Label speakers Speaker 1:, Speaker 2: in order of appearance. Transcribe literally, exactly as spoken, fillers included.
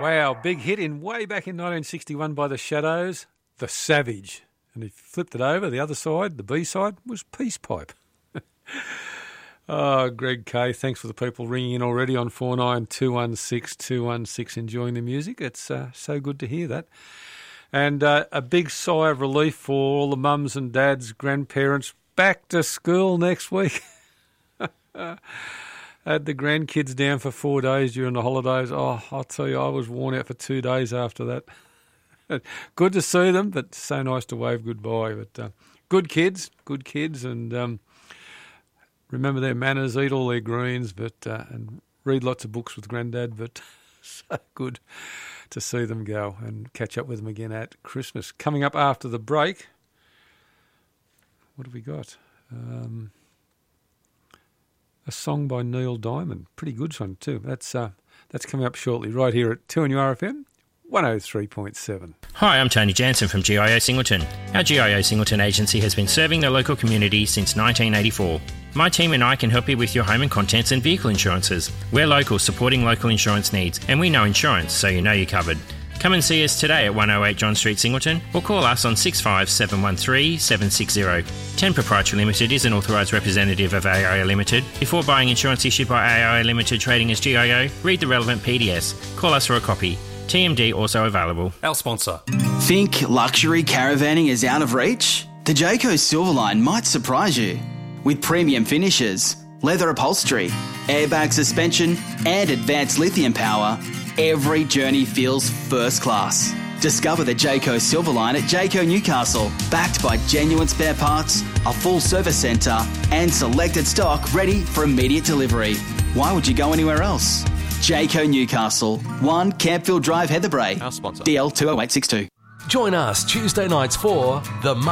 Speaker 1: Wow, big hit in way back in nineteen sixty-one by The Shadows, The Savage. And he flipped it over, the other side, the B-side, was Peace Pipe. Oh, Greg Kay, thanks for the people ringing in already on four nine two one six two one six, enjoying the music. It's uh, so good to hear that. And uh, a big sigh of relief for all the mums and dads, grandparents, back to school next week. Had the grandkids down for four days during the holidays. Oh, I'll tell you, I was worn out for two days after that. Good to see them, but so nice to wave goodbye. But uh, good kids, good kids, and um, remember their manners, eat all their greens, but uh, and read lots of books with Grandad. But so good to see them go and catch up with them again at Christmas. Coming up after the break, what have we got? Um, a song by Neil Diamond, pretty good one too. That's uh, that's coming up shortly, right here at two N U R F M. one oh three point seven.
Speaker 2: Hi, I'm Tony Jansen from G I O Singleton. Our G I O Singleton agency has been serving the local community since nineteen eighty-four. My team and I can help you with your home and contents and vehicle insurances. We're local, supporting local insurance needs, and we know insurance, so you know you're covered. Come and see us today at one oh eight John Street, Singleton, or call us on six five seven one three seven six zero. ten Proprietary Limited is an authorised representative of A I O Limited. Before buying insurance issued by A I O Limited trading as G I O, read the relevant P D S. Call us for a copy. T M D also available.
Speaker 3: Our sponsor.
Speaker 4: Think luxury caravanning is out of reach? The Jayco Silverline might surprise you. With premium finishes, leather upholstery, airbag suspension and advanced lithium power, every journey feels first class. Discover the Jayco Silverline at Jayco Newcastle, backed by genuine spare parts, a full service centre and selected stock ready for immediate delivery. Why would you go anywhere else? Jayco Newcastle, one Campfield Drive, Heatherbrae.
Speaker 3: Our sponsor.
Speaker 4: D L two oh eight six two.
Speaker 3: Join us Tuesday nights for The